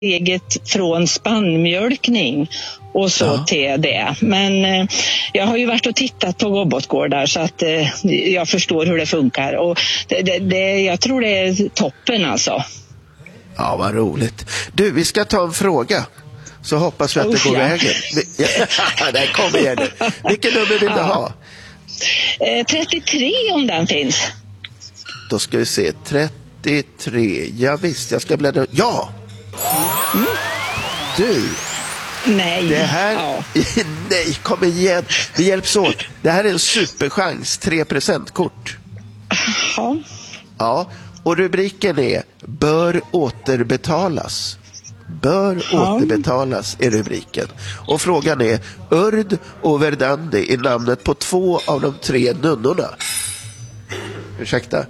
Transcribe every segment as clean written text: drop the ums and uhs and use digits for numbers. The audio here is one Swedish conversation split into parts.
steget från spannmjölkning och så till det. Men jag har ju varit och tittat på robotgårdar så att jag förstår hur det funkar. Och jag tror det är toppen alltså. Ja, vad roligt. Du, vi ska ta en fråga. Så hoppas vi att det går vägen. Nej, kom igen nu. Vilken nummer vill du ha? 33 om den finns. Då ska vi se. 33. Ja visst, jag ska bläddra. Ja! Du. Nej. Det här... Nej, kom igen. Vi hjälps åt. Det här är en superchans. 3%-kort. Ja. Och rubriken är Bör återbetalas. Bör återbetalas är rubriken. Och frågan är Urd och Verdandi är namnet på 2 av de 3 nunnorna. Ursäkta.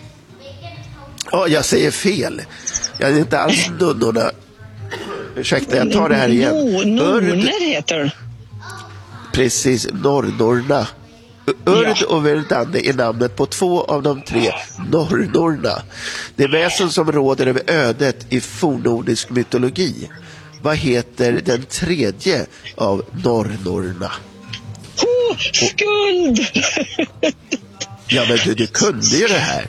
Jag säger fel. Jag är inte alls nunnorna. Ursäkta, jag tar det här igen. Nonnor heter. Precis, norrnorna. Urd och Verdandi är namnet på 2 av de 3 norrnorna. Det väsen som råder över ödet i fornnordisk mytologi. Vad heter den 3:e av norrnorna? Skuld! Ja, men du kunde ju det här.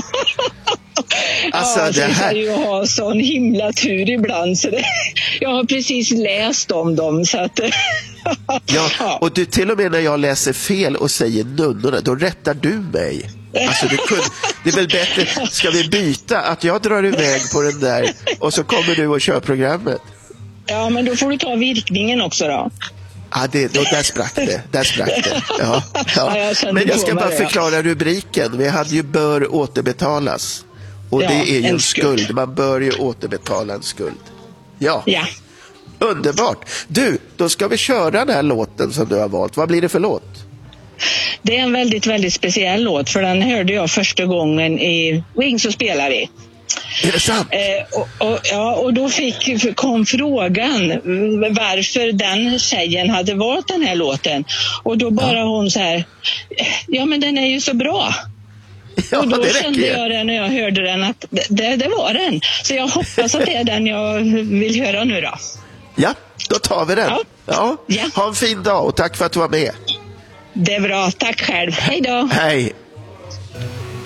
Alltså, det här... Jag har sån himla tur ibland så jag har precis läst om dem så att... Ja, och du, till och med när jag läser fel och säger nunnorna, då rättar du mig. Alltså, det är väl bättre, ska vi byta att jag drar iväg på den där och så kommer du och kör programmet. Ja, men då får du ta virkningen också då. Ja, där sprack det. Ja. Men jag ska bara förklara rubriken. Vi hade ju bör återbetalas. Och det är ju en skuld. Man bör ju återbetala en skuld. Ja. Underbart. Du, då ska vi köra den här låten som du har valt. Vad blir det för låt? Det är en väldigt, väldigt speciell låt. För den hörde jag första gången i Wings och spelar vi. Är det sant? Och då kom frågan varför den tjejen hade valt den här låten. Och då bara hon så här, ja men den är ju så bra. Ja, och då kände jag det när jag hörde den att det var den. Så jag hoppas att det är den jag vill höra nu då. Ja, då tar vi den. Ja. Ha en fin dag och tack för att du var med. Det är bra, tack själv. Hej då. Hej.